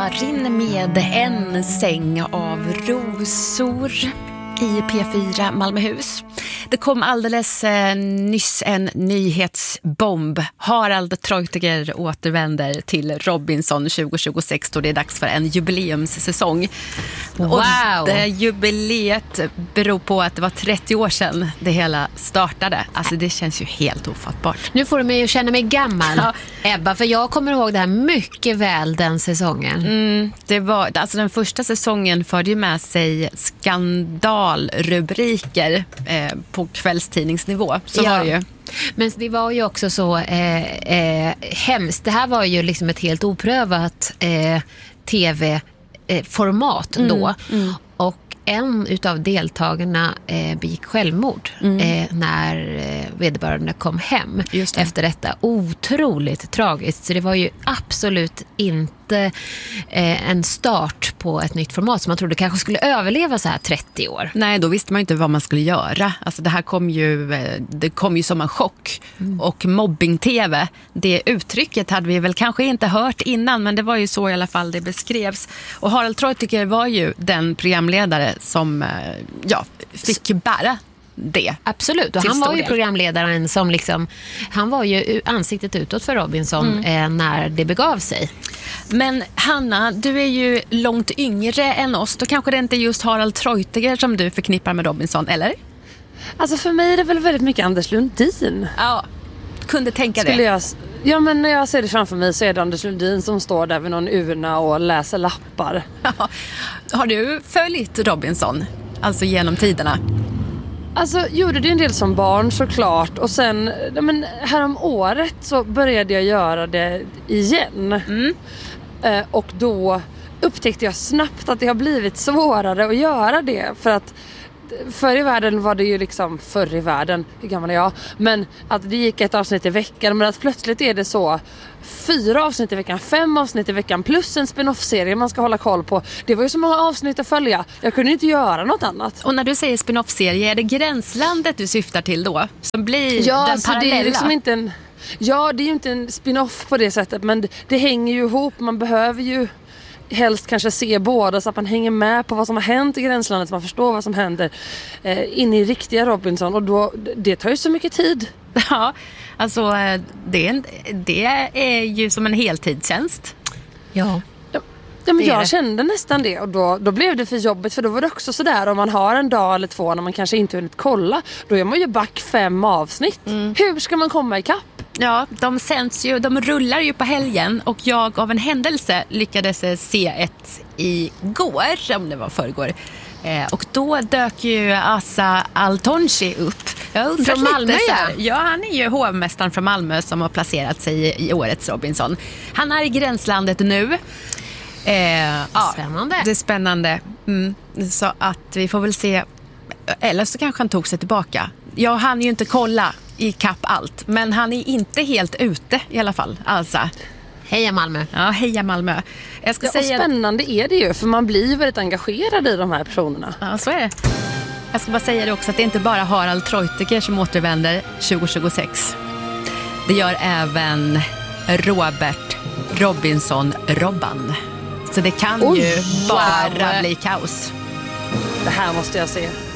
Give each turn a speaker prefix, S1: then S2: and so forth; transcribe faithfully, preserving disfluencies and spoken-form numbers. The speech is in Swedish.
S1: Karin med En säng av rosor i P fyra Malmöhus. Det kom alldeles eh, nyss en nyhetsbomb. Harald Treutiger återvänder till Robinson tjugo tjugosex då det är dags för en jubileumssäsong.
S2: Wow.
S1: Och det jubileet beror på att det var trettio år sedan det hela startade. Alltså det känns ju helt ofattbart.
S2: Nu får du mig att känna mig gammal, ja. Ebba, för jag kommer ihåg det här mycket väl den säsongen.
S1: Mm, det var, alltså den första säsongen förde ju med sig skandalrubriker eh, på kvällstidningsnivå. Så
S2: ja.
S1: var det ju.
S2: Men det var ju också så eh, eh, hemskt. Det här var ju liksom ett helt oprövat eh, tv-format mm, då. Mm. Och en utav deltagarna eh, begick självmord mm. eh, när eh, vederbörande kom hem det. Efter detta. Otroligt tragiskt. Så det var ju absolut inte eh, en start på ett nytt format som man trodde kanske skulle överleva så här trettio år.
S1: Nej, då visste man ju inte vad man skulle göra. Alltså det här kom ju, det kom ju som en chock. Mm. Och mobbing-tv, det uttrycket hade vi väl kanske inte hört innan, men det var ju så i alla fall det beskrevs. Och Harald Treutiger var ju den programledare som ja, fick bära det.
S2: Absolut, och han var ju programledaren som liksom, han var ju ansiktet utåt för Robinson mm. eh, när det begav sig.
S1: Men Hanna, du är ju långt yngre än oss. Då kanske det inte är just Harald Treutiger som du förknippar med Robinson, eller?
S3: Alltså för mig är det väl väldigt mycket Anders Lundin.
S1: Ja, kunde tänka
S3: Skulle
S1: det.
S3: Jag, ja, men när jag ser det framför mig så är det Anders Lundin som står där vid någon urna och läser lappar.
S1: Ja. Har du följt Robinson? Alltså genom tiderna?
S3: Alltså gjorde det en del som barn såklart. Och sen men, härom året så började jag göra det igen. Mm. Eh, och då upptäckte jag snabbt att det har blivit svårare att göra det. För att förr i världen var det ju liksom, förr i världen, hur gammal är jag? Men att det gick ett avsnitt i veckan. Men att plötsligt är det så fyra avsnitt i veckan, fem avsnitt i veckan plus en spin-off-serie man ska hålla koll på. Det var ju så många avsnitt att följa. Jag kunde inte göra något annat.
S1: Och när du säger spin-off-serie, är det Gränslandet du syftar till då? Som blir
S3: ja,
S1: den
S3: alltså
S1: parallella?
S3: Det är liksom inte en, ja, det är ju inte en spin-off på det sättet. Men det, det hänger ju ihop. Man behöver ju helst kanske se båda så att man hänger med på vad som har hänt i Gränslandet, så man förstår vad som händer eh, in i riktiga Robinson, och då, det tar ju så mycket tid.
S1: Ja, alltså det är, det är ju som en heltidstjänst.
S2: Ja.
S3: Ja, ja men jag det. kände nästan det, och då, då blev det för jobbigt, för då var det också sådär, om man har en dag eller två när man kanske inte hunnit kolla, då är man ju back fem avsnitt. Mm. Hur ska man komma ikapp?
S1: Ja, de sänds ju, de rullar ju på helgen, och jag av en händelse lyckades se ett igår, om det var förrgår. Eh, och då dök ju Asa Altonci upp. Jag
S2: från Malmö,
S1: ja. Ja, han är ju hovmästaren från Malmö som har placerat sig i, i årets Robinson. Han är i Gränslandet nu. Eh,
S2: spännande.
S1: Ja, det är spännande. Mm, så att vi får väl se. Eller så kanske han tog sig tillbaka. Jag hann ju inte kolla i kapp allt, men han är inte helt ute i alla fall. Alltså.
S2: Heja Malmö.
S1: Ja, heja Malmö. Jag ska
S3: ja,
S1: säga...
S3: spännande är det ju, för man blir ju väldigt engagerad i de här personerna.
S1: Ja, så är det. Jag ska bara säga det också, att det är inte bara Harald Treutiger som återvänder tjugo tjugosex. Det gör även Robert Robinson-Robban. Så det kan Oj, ju bara wow. bli kaos.
S3: Det här måste jag se.